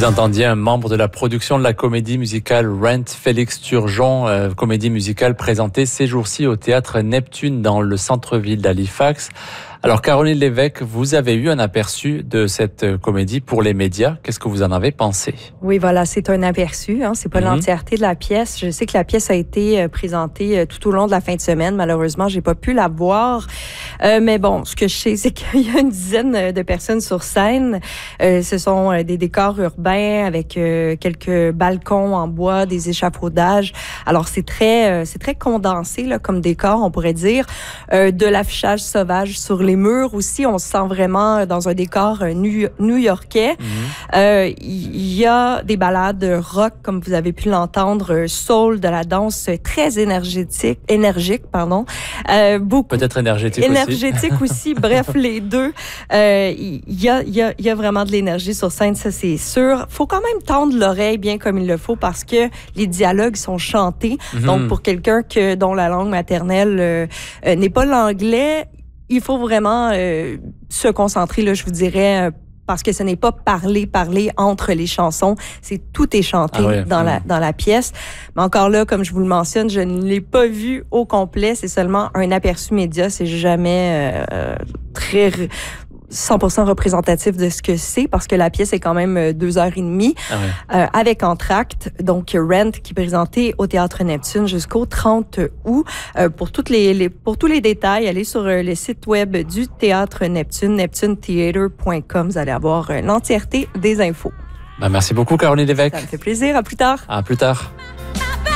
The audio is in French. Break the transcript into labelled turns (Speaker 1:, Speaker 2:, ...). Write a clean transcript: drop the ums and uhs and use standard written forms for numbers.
Speaker 1: Vous entendiez un membre de la production de la comédie musicale Rent, Félix Turgeon, comédie musicale présentée ces jours-ci au théâtre Neptune dans le centre-ville d'Halifax. Alors Caroline Lévesque, vous avez eu un aperçu de cette comédie pour les médias. Qu'est-ce que vous en avez pensé?
Speaker 2: Oui, voilà, c'est un aperçu. C'est pas l'entièreté de la pièce. Je sais que la pièce a été présentée tout au long de la fin de semaine. Malheureusement, j'ai pas pu la voir. Mais bon, ce que je sais, c'est qu'il y a une dizaine de personnes sur scène. Ce sont des décors urbains avec quelques balcons en bois, des échafaudages. Alors c'est très condensé là, comme décor, on pourrait dire. De l'affichage sauvage sur les murs aussi, on se sent vraiment dans un décor new-yorkais. Il y a des ballades rock, comme vous avez pu l'entendre, soul, de la danse très énergique, beaucoup.
Speaker 1: Peut-être
Speaker 2: énergétique aussi. Bref, les deux. Il y a vraiment de l'énergie sur scène, ça c'est sûr. Faut quand même tendre l'oreille bien comme il le faut parce que les dialogues sont chantés. Donc pour quelqu'un dont la langue maternelle n'est pas l'anglais, il faut vraiment se concentrer, là, je vous dirais, parce que ce n'est pas parler entre les chansons, tout est chanté dans la pièce. Mais encore là, comme je vous le mentionne, je ne l'ai pas vu au complet, c'est seulement un aperçu média, c'est jamais très 100% représentatif de ce que c'est, parce que la pièce est quand même 2h30 avec entracte. Donc, Rent qui est présenté au Théâtre Neptune jusqu'au 30 août. Pour tous les détails, allez sur le site web du Théâtre Neptune, neptunetheatre.com. Vous allez avoir l'entièreté des infos.
Speaker 1: Merci beaucoup, Caroline Lévesque.
Speaker 2: Ça me fait plaisir. À plus tard.
Speaker 1: À plus tard.